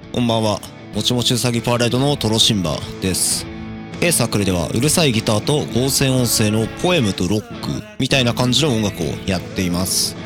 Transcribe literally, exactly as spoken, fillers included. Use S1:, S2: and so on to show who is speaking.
S1: こんばんは。もちもちうさぎパーライドのトロシンバです。A サークルではうるさいギターと合成音声のポエムとロックみたいな感じの音楽をやっています。